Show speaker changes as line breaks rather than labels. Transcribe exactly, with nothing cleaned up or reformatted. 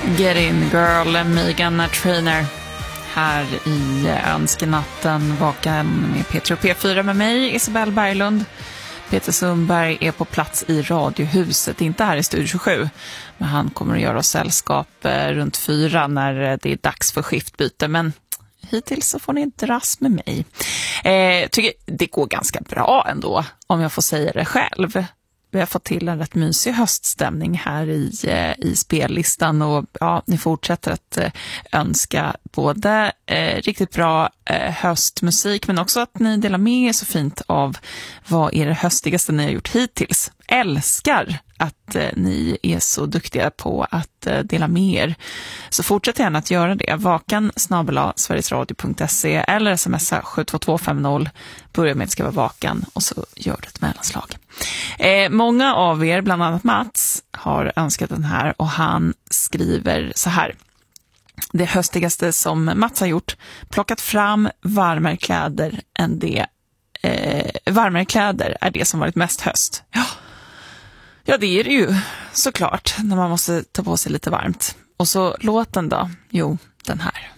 Get in girl, Megan Trainor här i Önskenatten, vaken med Peter och P fyra med mig, Isabelle Berglund. Peter Sundberg är på plats i Radiohuset, inte här i Studio tjugosju, men han kommer att göra oss sällskap runt fyra när det är dags för skiftbyte, men hittills så får ni inte dras med mig. Eh, tycker det går ganska bra ändå, om jag får säga det själv. Vi har fått till en rätt mysig höststämning här i, i spellistan, och ja, ni fortsätter att eh, önska både eh, riktigt bra eh, höstmusik, men också att ni delar med er så fint av vad är det höstigaste ni har gjort hittills. Älskar att eh, ni är så duktiga på att eh, dela med er. Så fortsätt gärna att göra det. Vakan snabel-a sverigesradio punkt se eller smsa sju två två fem noll. Börja med att skriva vakan och så gör du ett mellanslag. Eh, många av er, bland annat Mats, har önskat den här, och han skriver så här: det höstigaste som Mats har gjort, plockat fram varmare kläder än det eh, varmare kläder är det som varit mest höst. Ja. Ja, det är det ju såklart när man måste ta på sig lite varmt. Och så låten då? Jo, den här.